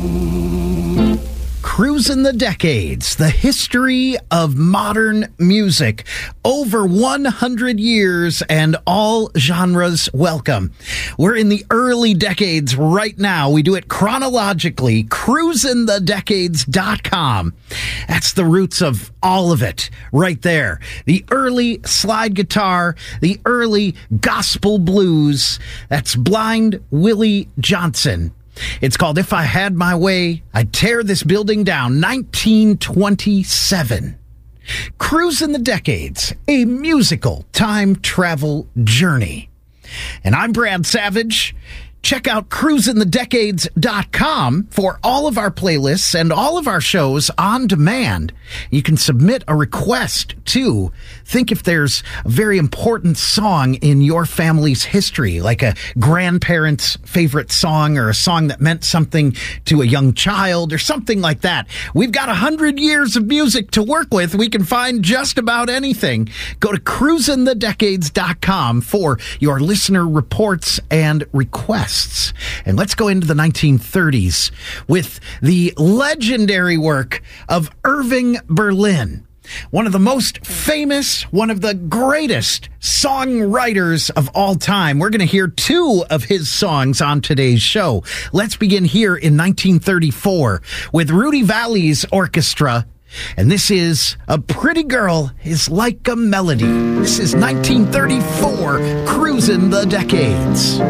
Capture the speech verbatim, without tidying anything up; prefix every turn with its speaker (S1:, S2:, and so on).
S1: Cruising the Decades, the history of modern music. Over one hundred years and all genres welcome. We're in the early decades right now. We do it chronologically. cruising the decades dot com. That's the roots of all of it right there. The early slide guitar, the early gospel blues. That's Blind Willie Johnson. It's called If I Had My Way, I'd Tear This Building Down, nineteen twenty-seven. Cruising the Decades, a musical time travel journey. And I'm Brad Savage. Check out cruising the decades dot com for all of our playlists and all of our shows on demand. You can submit a request, too. Think if there's a very important song in your family's history, like a grandparent's favorite song or a song that meant something to a young child or something like that. We've got one hundred years of music to work with. We can find just about anything. Go to cruising the decades dot com for your listener reports and requests. And let's go into the nineteen thirties with the legendary work of Irving Berlin, one of the most famous, one of the greatest songwriters of all time. We're going to hear two of his songs on today's show. Let's begin here in nineteen thirty-four with Rudy Vallee's orchestra. And this is A Pretty Girl Is Like a Melody. This is nineteen thirty-four, Cruising the Decades.